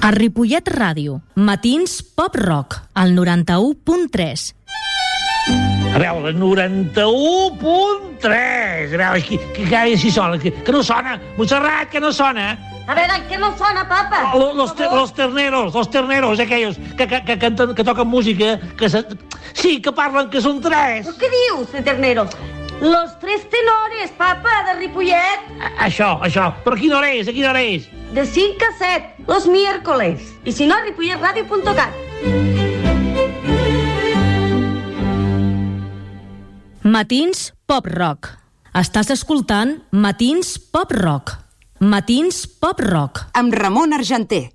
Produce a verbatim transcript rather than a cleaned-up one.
A Ripollet Ràdio, matins pop rock, al noranta-u punt tres. A veure, noranta-u punt tres. A veure, que, que cada dia si sona, que, que no sona. Montserrat, que no sona. A veure, què no sona, papa? Los, los, los terneros, los terneros, aquellos que, que, que, canten, que toquen música, que se, sí, que parlen que són tres. Què dius, de terneros? Los tres tenores, papa, de Ripollet. A, això, això. Però a quina hora és? A quina hora és? De cinc a set, los miércoles. I si no, ripollet radio punt cat. Matins pop rock. Estàs escoltant Matins pop rock. Matins pop rock. Amb Ramon Argenter.